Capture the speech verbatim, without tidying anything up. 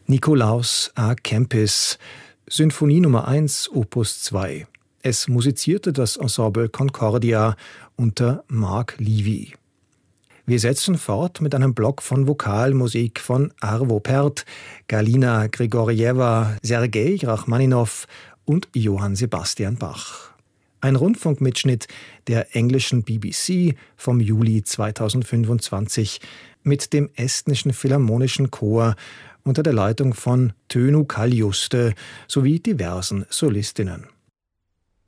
Nikolaus A. Kempis, Sinfonie Nummer eins, Opus zwei. Es musizierte das Ensemble Concordia unter Mark Levy. Wir setzen fort mit einem Block von Vokalmusik von Arvo Pärt, Galina Grigorjeva, Sergei Rachmaninow und Johann Sebastian Bach. Ein Rundfunkmitschnitt der englischen B B C vom Juli zweitausendfünfundzwanzig mit dem estnischen Philharmonischen Chor unter der Leitung von Tönu Kaljuste sowie diversen Solistinnen.